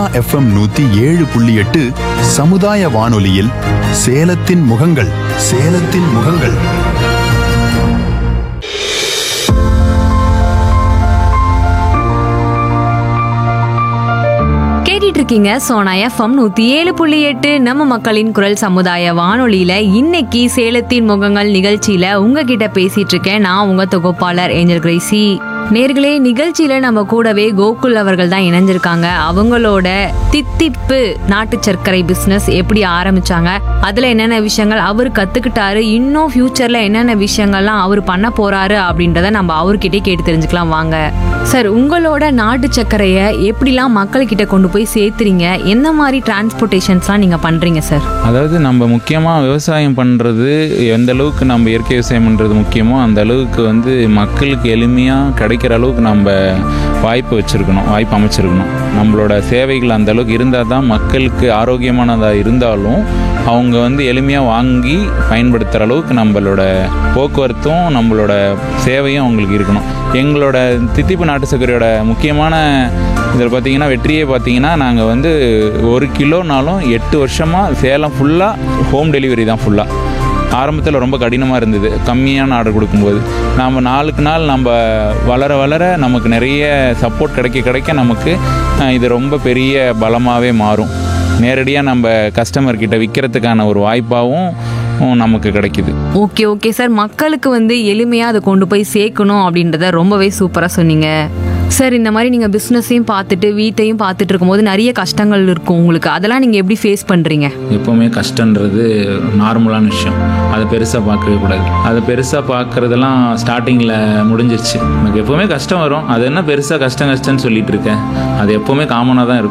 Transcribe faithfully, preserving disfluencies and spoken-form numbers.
FM நூத்தி ஏழு புள்ளி எட்டு சமுதாய வானொலியில் சேலத்தின் முகங்கள் சேலத்தின் முகங்கள். கேட்டுட்டு இருக்கீங்க சோனா எஃப்எம் நூத்தி ஏழு புள்ளி எட்டு நம்ம மக்களின் குரல் சமுதாய வானொலியில. இன்னைக்கு சேலத்தின் முகங்கள் நிகழ்ச்சியில உங்ககிட்ட பேசிட்டு இருக்கேன் நான் உங்க தொகுப்பாளர் ஏஞ்சல் கிரேசி. நேர்களே, நிகழ்ச்சியில நம்ம கூடவே கோகுல் அவர்கள் தான் இணைஞ்சிருக்காங்க. அவங்களோட தித்திப்பு நாட்டு சர்க்கரை பிசினஸ் எப்படி ஆரம்பிச்சாங்க, அதுல என்னென்ன விஷயங்கள் அவர் கத்துக்கிட்டாரு, இன்னும் ஃபியூச்சர்ல என்னென்ன விஷயங்கள்லாம் அவர் பண்ண போறாரு அப்படின்றத நம்ம அவர்கிட்டே கேட்டு தெரிஞ்சுக்கலாம் வாங்க. சார், உங்களோட நாட்டு சர்க்கரையை எப்படிலாம் மக்கள்கிட்ட கொண்டு போய் சேர்த்துறீங்க, எந்த மாதிரி டிரான்ஸ்போர்ட்டேஷன்ஸ்லாம் நீங்க பண்றீங்க சார்? அதாவது நம்ம முக்கியமாக விவசாயம் பண்ணுறது எந்த அளவுக்கு நம்ம இயற்கை விவசாயம் பண்ணுறது முக்கியமோ அந்த அளவுக்கு வந்து மக்களுக்கு எளிமையாக கிடைக்கிற அளவுக்கு நம்ம வாய்ப்பு வச்சுருக்கணும், வாய்ப்பு அமைச்சிருக்கணும். நம்மளோட சேவைகள் அந்த அளவுக்கு இருந்தால் தான் மக்களுக்கு ஆரோக்கியமானதாக இருந்தாலும் அவங்க வந்து எளிமையாக வாங்கி பயன்படுத்துகிற அளவுக்கு நம்மளோட போக்குவரத்தும் நம்மளோட சேவையும் அவங்களுக்கு இருக்கணும். எங்களோட தித்திப்பு நாட்டு சர்க்கரையோட முக்கியமான இதில் பார்த்தீங்கன்னா வெற்றியே பார்த்தீங்கன்னா நாங்கள் வந்து ஒரு கிலோனாலும் எட்டு வருஷமாக சேலம் ஃபுல்லாக ஹோம் டெலிவரி தான். ஃபுல்லாக ஆரம்பத்தில் ரொம்ப கடினமாக இருந்தது, கம்மியான ஆர்டர் கொடுக்கும்போது. நாம் நாளுக்கு நாள் நம்ம வளர வளர நமக்கு நிறைய சப்போர்ட் கிடைக்க கிடைக்க நமக்கு இது ரொம்ப பெரிய பலமாகவே மாறும். நேரடியாக நம்ம கஸ்டமர்கிட்ட விற்கிறதுக்கான ஒரு வாய்ப்பாகவும் நமக்கு கிடைக்குது. ஓகே ஓகே சார், மக்களுக்கு வந்து எளிமையாக அதை கொண்டு போய் சேர்க்கணும் அப்படின்றத ரொம்பவே சூப்பராக சொன்னீங்க சார். இந்த மாதிரி நீங்கள் பிஸ்னஸையும் பார்த்துட்டு வீட்டையும் பார்த்துட்டு இருக்கும்போது நிறைய கஷ்டங்கள் இருக்கும் உங்களுக்கு, அதெல்லாம் நீங்கள் எப்படி ஃபேஸ் பண்ணுறீங்க? எப்போவுமே கஷ்டன்றது நார்மலான விஷயம், அதை பெருசாக பார்க்கவே கூடாது. அதை பெருசாக பார்க்குறதெல்லாம் ஸ்டார்டிங்கில் முடிஞ்சிருச்சு. எனக்கு எப்போவுமே கஷ்டம் வரும், அது என்ன பெருசாக கஷ்டம் கஷ்டம்னு சொல்லிட்டு இருக்கேன், அது எப்போவுமே காமனாக தான் இருக்கும்.